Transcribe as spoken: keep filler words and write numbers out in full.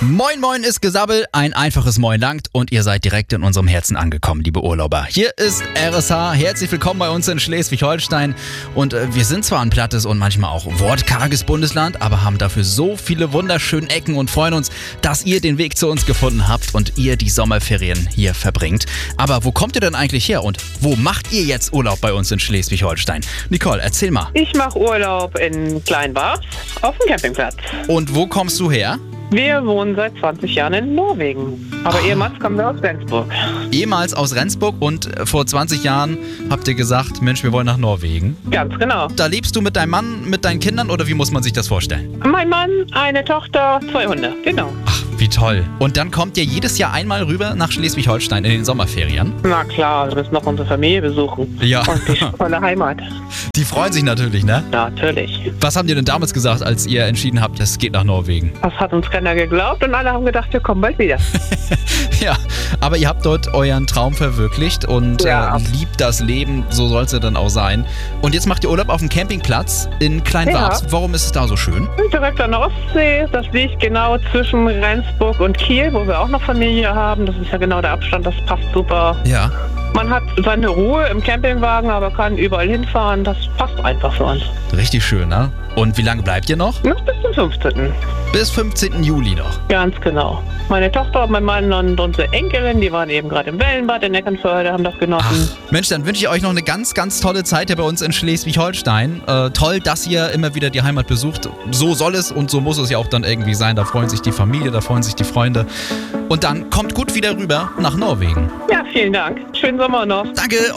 Moin Moin ist Gesabbel, ein einfaches Moin langt und ihr seid direkt in unserem Herzen angekommen, liebe Urlauber. Hier ist R S H, herzlich willkommen bei uns in Schleswig-Holstein und äh, wir sind zwar ein plattes und manchmal auch wortkarges Bundesland, aber haben dafür so viele wunderschöne Ecken und freuen uns, dass ihr den Weg zu uns gefunden habt und ihr die Sommerferien hier verbringt. Aber wo kommt ihr denn eigentlich her und wo macht ihr jetzt Urlaub bei uns in Schleswig-Holstein? Nicole, erzähl mal. Ich mache Urlaub in Kleinbach auf dem Campingplatz. Und wo kommst du her? Wir wohnen seit zwanzig Jahren in Norwegen. Aber ehemals kommen wir aus Rendsburg. Ehemals aus Rendsburg und vor zwanzig Jahren habt ihr gesagt, Mensch, wir wollen nach Norwegen. Ganz genau. Da lebst du mit deinem Mann, mit deinen Kindern oder wie muss man sich das vorstellen? Mein Mann, eine Tochter, zwei Hunde. Genau. Ach, wie toll. Und dann kommt ihr jedes Jahr einmal rüber nach Schleswig-Holstein in den Sommerferien? Na klar, wir müssen noch unsere Familie besuchen. Ja. Und die tolle Heimat. Die freuen sich natürlich, ne? Natürlich. Was habt ihr denn damals gesagt, als ihr entschieden habt, es geht nach Norwegen? Das hat uns keiner geglaubt und alle haben gedacht, wir kommen bald wieder. Ja, aber ihr habt dort euren Traum verwirklicht und Ja. äh, liebt das Leben, so soll es ja dann auch sein. Und jetzt macht ihr Urlaub auf dem Campingplatz in Kleinwabs. Ja. Warum ist es da so schön? Direkt an der Ostsee, das liegt genau zwischen Rendsburg und Kiel, wo wir auch noch Familie haben. Das ist ja genau der Abstand, das passt super. Ja. Man hat seine Ruhe im Campingwagen, aber kann überall hinfahren. Das passt einfach für uns. Richtig schön, ne? Und wie lange bleibt ihr noch? Noch bis zum fünfzehnten Bis fünfzehnten Juli noch. Ganz genau. Meine Tochter, mein Mann und unsere Enkelin, die waren eben gerade im Wellenbad in Eckernförde, haben das genossen. Mensch, dann wünsche ich euch noch eine ganz, ganz tolle Zeit hier bei uns in Schleswig-Holstein. Äh, toll, dass ihr immer wieder die Heimat besucht. So soll es und so muss es ja auch dann irgendwie sein. Da freuen sich die Familie, da freuen sich die Freunde. Und dann kommt gut wieder rüber nach Norwegen. Ja, vielen Dank. Schönen Sommer noch. Danke.